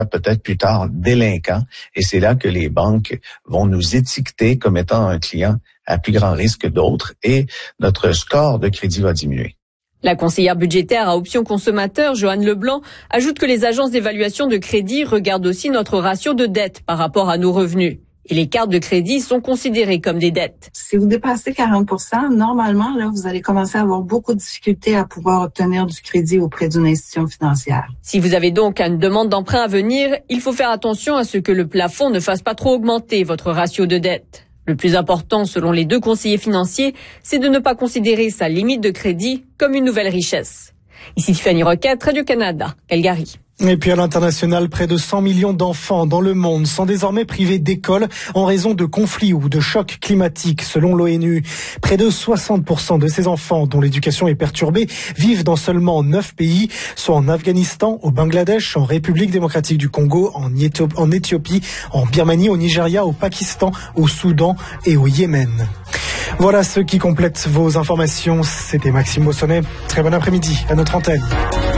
peut-être plus tard délinquant. Et c'est là que les banques vont nous étiqueter comme étant un client à plus grand risque que d'autres et notre score de crédit va diminuer. La conseillère budgétaire à Options Consommateurs, Joanne Leblanc, ajoute que les agences d'évaluation de crédit regardent aussi notre ratio de dette par rapport à nos revenus. Et les cartes de crédit sont considérées comme des dettes. Si vous dépassez 40%, normalement, là, vous allez commencer à avoir beaucoup de difficultés à pouvoir obtenir du crédit auprès d'une institution financière. Si vous avez donc une demande d'emprunt à venir, il faut faire attention à ce que le plafond ne fasse pas trop augmenter votre ratio de dette. Le plus important, selon les deux conseillers financiers, c'est de ne pas considérer sa limite de crédit comme une nouvelle richesse. Ici Tiffany Roquette, Radio-Canada, Calgary. Et puis à l'international, près de 100 millions d'enfants dans le monde sont désormais privés d'école en raison de conflits ou de chocs climatiques, selon l'ONU. Près de 60% de ces enfants, dont l'éducation est perturbée, vivent dans seulement 9 pays, soit en Afghanistan, au Bangladesh, en République démocratique du Congo, en Éthiopie, en Birmanie, au Nigeria, au Pakistan, au Soudan et au Yémen. Voilà ce qui complète vos informations. C'était Maxime Bossonnet. Très bon après-midi à notre antenne.